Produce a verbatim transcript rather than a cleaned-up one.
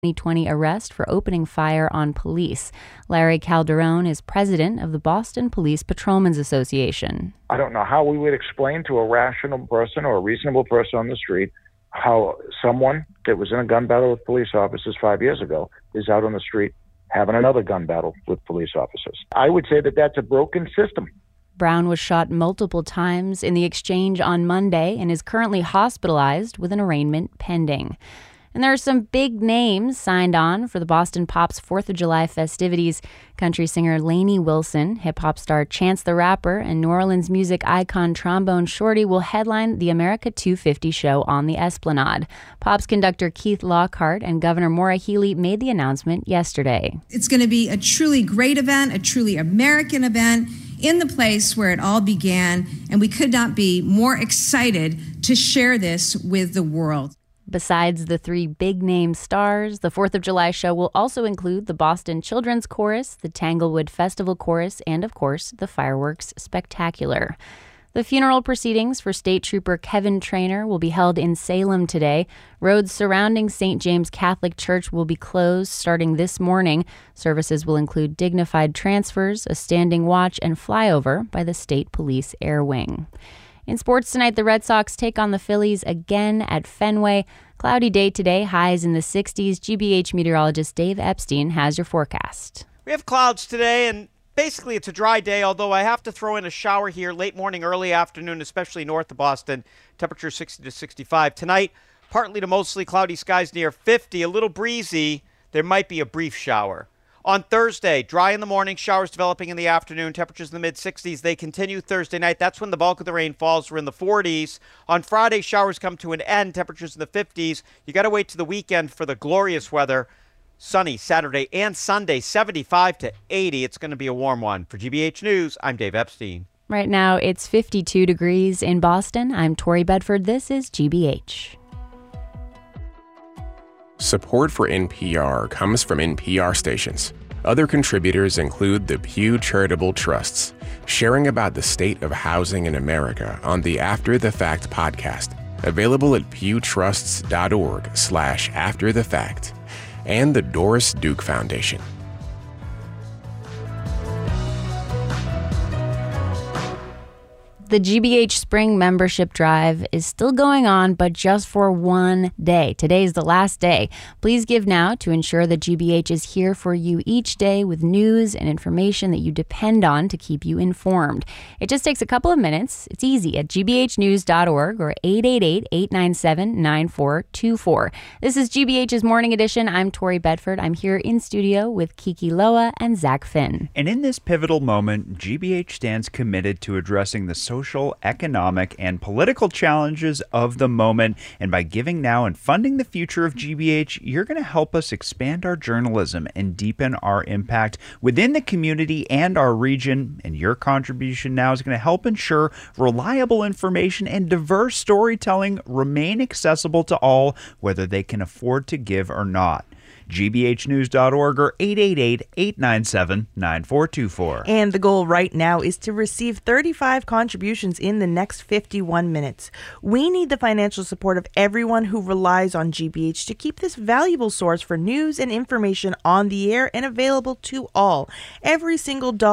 twenty twenty arrest for opening fire on police. Larry Calderon is president of the Boston Police Patrolmen's Association. I don't know how we would explain to a rational person or a reasonable person on the street how someone that was in a gun battle with police officers five years ago is out on the street having another gun battle with police officers. I would say that that's a broken system. Brown was shot multiple times in the exchange on Monday and is currently hospitalized with an arraignment pending. And there are some big names signed on for the Boston Pops fourth of July festivities. Country singer Lainey Wilson, hip-hop star Chance the Rapper, and New Orleans music icon Trombone Shorty will headline the America two fifty show on the Esplanade. Pops conductor Keith Lockhart and Governor Maura Healey made the announcement yesterday. It's going to be a truly great event, a truly American event, in the place where it all began, and we could not be more excited to share this with the world. Besides the three big-name stars, the fourth of July show will also include the Boston Children's Chorus, the Tanglewood Festival Chorus, and, of course, the Fireworks Spectacular. The funeral proceedings for State Trooper Kevin Trainor will be held in Salem today. Roads surrounding Saint James Catholic Church will be closed starting this morning. Services will include dignified transfers, a standing watch, and flyover by the State Police Air Wing. In sports tonight, the Red Sox take on the Phillies again at Fenway. Cloudy day today, highs in the sixties. G B H meteorologist Dave Epstein has your forecast. We have clouds today, and basically it's a dry day, although I have to throw in a shower here late morning, early afternoon, especially north of Boston. Temperature sixty to sixty-five. Tonight, partly to mostly cloudy skies near fifty. A little breezy. There might be a brief shower. On Thursday, dry in the morning, showers developing in the afternoon, temperatures in the mid-sixties. They continue Thursday night. That's when the bulk of the rain falls. We're in the forties. On Friday, showers come to an end, temperatures in the fifties. You got to wait to the weekend for the glorious weather. Sunny Saturday and Sunday, seventy-five to eighty. It's going to be a warm one. For G B H News, I'm Dave Epstein. Right now, it's fifty-two degrees in Boston. I'm Tori Bedford. This is G B H. Support for N P R comes from N P R stations. Other contributors include the Pew Charitable Trusts, sharing about the state of housing in America on the After the Fact podcast, available at pewtrusts.org slash after the fact, and the Doris Duke Foundation. The G B H Spring Membership Drive is still going on, but just for one day. Today is the last day. Please give now to ensure that G B H is here for you each day with news and information that you depend on to keep you informed. It just takes a couple of minutes. It's easy at g b h news dot org or eight eight eight, eight nine seven, nine four two four. This is G B H's Morning Edition. I'm Tori Bedford. I'm here in studio with Kiki Loa and Zach Finn. And in this pivotal moment, G B H stands committed to addressing the social Social, economic, and political challenges of the moment. And by giving now and funding the future of G B H, you're going to help us expand our journalism and deepen our impact within the community and our region. And your contribution now is going to help ensure reliable information and diverse storytelling remain accessible to all, whether they can afford to give or not. g b h news dot org or eight eight eight, eight nine seven, nine four two four. And the goal right now is to receive thirty-five contributions in the next fifty-one minutes. We need the financial support of everyone who relies on G B H to keep this valuable source for news and information on the air and available to all. Every single dollar